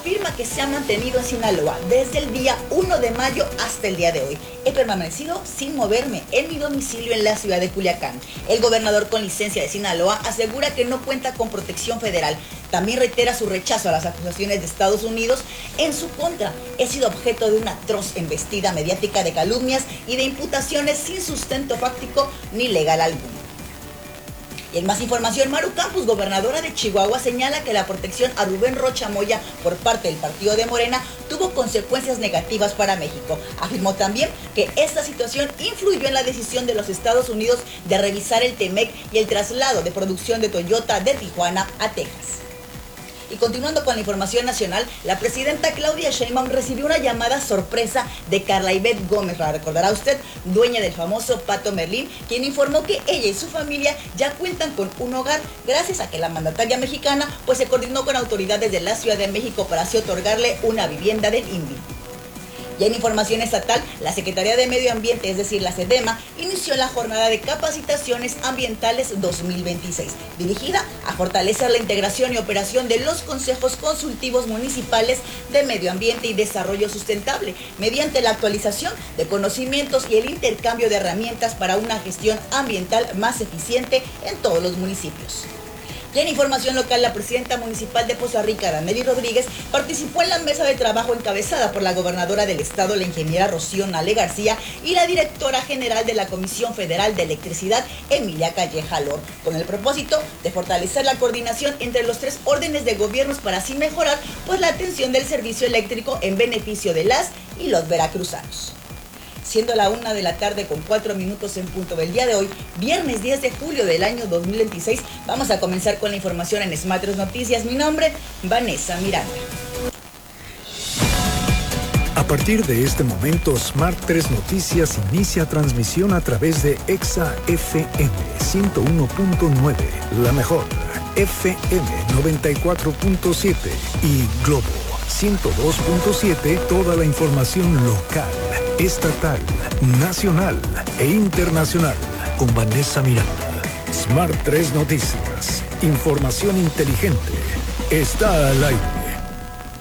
afirma que se ha mantenido en Sinaloa desde el día 1 de mayo hasta el día de hoy. He permanecido sin moverme en mi domicilio en la ciudad de Culiacán. El gobernador con licencia de Sinaloa asegura que no cuenta con protección federal. También reitera su rechazo a las acusaciones de Estados Unidos en su contra. He sido objeto de una atroz embestida mediática de calumnias y de imputaciones sin sustento fáctico ni legal alguno. Y en más información, Maru Campos, gobernadora de Chihuahua, señala que la protección a Rubén Rocha Moya por parte del partido de Morena tuvo consecuencias negativas para México. Afirmó también que esta situación influyó en la decisión de los Estados Unidos de revisar el TEMEC y el traslado de producción de Toyota de Tijuana a Texas. Y continuando con la información nacional, la presidenta Claudia Sheinbaum recibió una llamada sorpresa de Carla Ivette Gómez, la recordará usted, dueña del famoso Pato Merlín, quien informó que ella y su familia ya cuentan con un hogar gracias a que la mandataria mexicana pues se coordinó con autoridades de la Ciudad de México para así otorgarle una vivienda del INVI. Y en información estatal, la Secretaría de Medio Ambiente, es decir, la SEDEMA, inició la jornada de capacitaciones ambientales 2026, dirigida a fortalecer la integración y operación de los consejos consultivos municipales de medio ambiente y desarrollo sustentable, mediante la actualización de conocimientos y el intercambio de herramientas para una gestión ambiental más eficiente en todos los municipios. Y en información local, la presidenta municipal de Poza Rica, Danely Rodríguez, participó en la mesa de trabajo encabezada por la gobernadora del estado, la ingeniera Rocío Nale García, y la directora general de la Comisión Federal de Electricidad, Emilia Calleja Lor, con el propósito de fortalecer la coordinación entre los tres órdenes de gobiernos para así mejorar pues la atención del servicio eléctrico en beneficio de las y los veracruzanos. Siendo la 1 de la tarde con 4 minutos en punto del día de hoy, viernes 10 de julio del año 2026, vamos a comenzar con la información en Smart 3 Noticias. Mi nombre, Vanessa Miranda. A partir de este momento, Smart 3 Noticias inicia transmisión a través de Exa FM 101.9, la mejor, FM 94.7 y Globo 102.7, toda la información local, estatal, nacional e internacional, con Vanessa Miranda. Smart 3 Noticias, información inteligente, está al aire.